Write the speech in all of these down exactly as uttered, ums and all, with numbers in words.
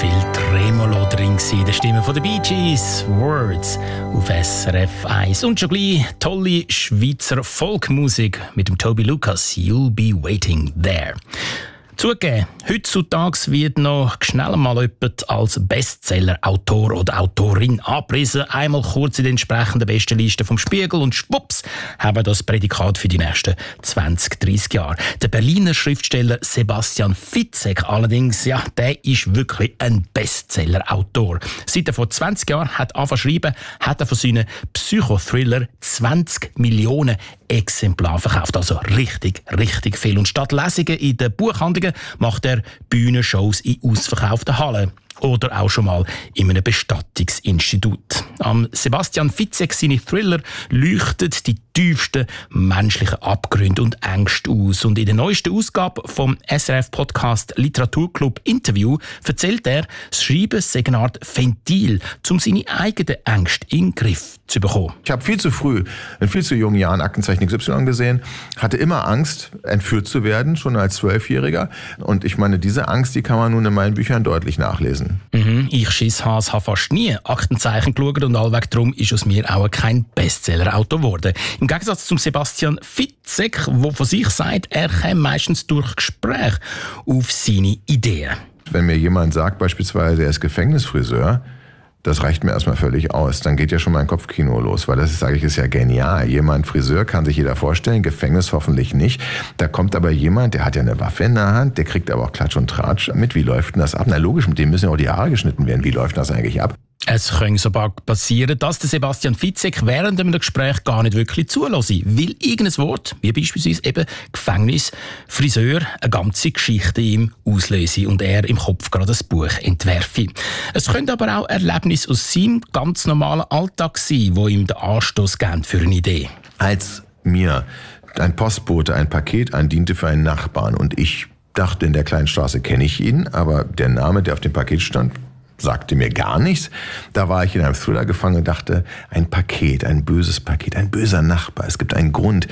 viel Tremolo drin in der Stimme der Bee Gees. Words auf S R F eins. Und schon gleich tolle Schweizer Folkmusik mit dem Toby Lucas. You'll be waiting there. Zugegeben, heutzutage wird noch schnell mal jemand als Bestseller-Autor oder Autorin angepriesen. Einmal kurz in den entsprechenden Bestenlisten vom Spiegel und schwupps haben das Prädikat für die nächsten zwanzig, dreissig Jahre. Der Berliner Schriftsteller Sebastian Fitzek allerdings, ja, der ist wirklich ein Bestseller-Autor. Seit er vor zwanzig Jahren hat angefangen zu schreiben, hat er von seinen Psychothriller zwanzig Millionen Exemplare verkauft. Also richtig, richtig viel. Und statt Lesungen in den Buchhandlungen macht er Bühnenshows in ausverkauften Hallen. Oder auch schon mal in einem Bestattungsinstitut. Am Sebastian Fitzek seine Thriller leuchten die tiefsten menschlichen Abgründe und Ängste aus. Und in der neuesten Ausgabe vom S R F-Podcast Literaturclub Interview erzählt er, das Schreiben sei eine Art Ventil, um seine eigenen Ängste in den Griff zu bekommen. Ich habe viel zu früh, in viel zu jungen Jahren Aktenzeichen X Y gesehen, hatte immer Angst, entführt zu werden, schon als Zwölfjähriger. Und ich meine, diese Angst, die kann man nun in meinen Büchern deutlich nachlesen. Mhm, ich Schisshas habe fast nie Aktenzeichen geschaut und allweg darum ist aus mir auch kein Bestseller-Autor geworden. Im Gegensatz zum Sebastian Fitzek, der von sich sagt, er käme meistens durch Gespräche auf seine Ideen. Wenn mir jemand sagt, beispielsweise, er ist Gefängnisfriseur, das reicht mir erstmal völlig aus. Dann geht ja schon mein Kopfkino los, weil das, sage ich, ist ja genial. Jemand, Friseur, kann sich jeder vorstellen, Gefängnis hoffentlich nicht. Da kommt aber jemand, der hat ja eine Waffe in der Hand, der kriegt aber auch Klatsch und Tratsch mit. Wie läuft denn das ab? Na logisch, mit dem müssen ja auch die Haare geschnitten werden. Wie läuft das eigentlich ab? Es könnte sogar passieren, dass der Sebastian Fitzek während einem Gespräch gar nicht wirklich zulässt, weil irgendein Wort, wie beispielsweise eben Gefängnis, Friseur, eine ganze Geschichte ihm auslöse und er im Kopf gerade ein Buch entwerfe. Es könnte aber auch Erlebnisse aus seinem ganz normalen Alltag sein, die ihm den Anstoß geben für eine Idee. Als mir ein Postbote ein Paket andiente für einen Nachbarn und ich dachte, in der kleinen Straße kenne ich ihn, aber der Name, der auf dem Paket stand, sagte mir gar nichts. Da war ich in einem Thriller gefangen und dachte, ein Paket, ein böses Paket, ein böser Nachbar. Es gibt einen Grund.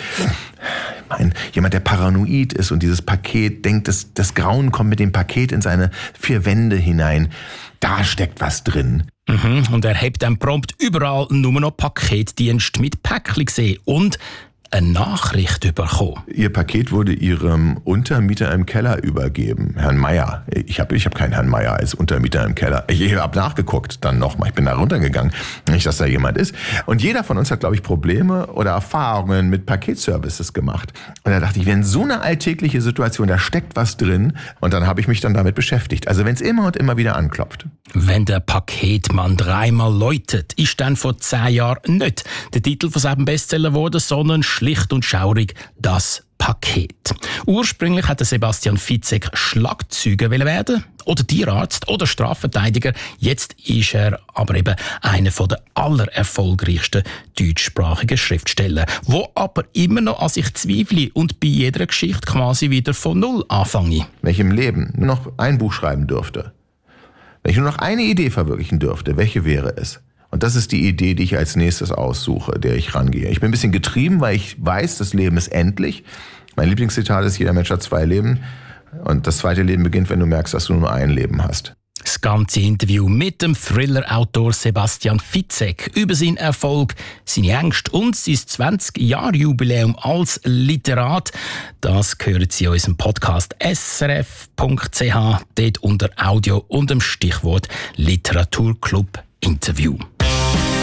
Ein, jemand, der paranoid ist und dieses Paket denkt, das, das Grauen kommt mit dem Paket in seine vier Wände hinein. Da steckt was drin. Mhm, und er hat dann prompt überall nur noch Paketdienst mit Päckchen gesehen und eine Nachricht bekommen. Ihr Paket wurde Ihrem Untermieter im Keller übergeben, Herrn Meier. Ich habe ich hab keinen Herrn Meier als Untermieter im Keller. Ich, ich habe nachgeguckt, dann nochmal. Ich bin da runtergegangen, nicht, dass da jemand ist. Und jeder von uns hat, glaube ich, Probleme oder Erfahrungen mit Paketservices gemacht. Und da dachte ich, wenn so eine alltägliche Situation, da steckt was drin. Und dann habe ich mich dann damit beschäftigt. Also wenn es immer und immer wieder anklopft. Wenn der Paketmann dreimal läutet, ist dann vor zehn Jahren nicht der Titel von seinem Bestseller geworden, sondern schlicht und schaurig das Paket. Ursprünglich hatte Sebastian Fitzek Schlagzeuger werden oder Tierarzt oder Strafverteidiger. Jetzt ist er aber eben einer der allererfolgreichsten deutschsprachigen Schriftsteller, wo aber immer noch an sich zweifle und bei jeder Geschichte quasi wieder von Null anfange. Wenn ich im Leben nur noch ein Buch schreiben dürfte, wenn ich nur noch eine Idee verwirklichen dürfte, welche wäre es? Und das ist die Idee, die ich als nächstes aussuche, der ich rangehe. Ich bin ein bisschen getrieben, weil ich weiß, das Leben ist endlich. Mein Lieblingszitat ist, jeder Mensch hat zwei Leben. Und das zweite Leben beginnt, wenn du merkst, dass du nur ein Leben hast. Das ganze Interview mit dem Thriller-Autor Sebastian Fitzek über seinen Erfolg, seine Ängste und sein zwanzig-Jahr-Jubiläum als Literat, das hören Sie in unserem Podcast S R F Punkt C H, dort unter Audio und dem Stichwort Literaturclub Interview.